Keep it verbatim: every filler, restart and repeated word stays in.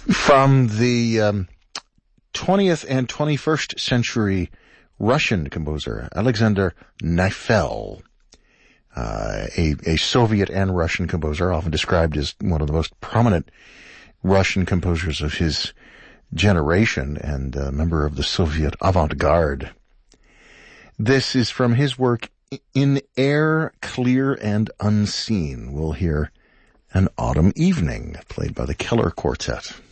From the um, twentieth and twenty-first century Russian composer Alexander Neifel, uh, a, a Soviet and Russian composer, often described as one of the most prominent Russian composers of his generation and a member of the Soviet avant-garde. This is from his work, In Air Clear and Unseen. We'll hear An Autumn Evening, played by the Keller Quartet.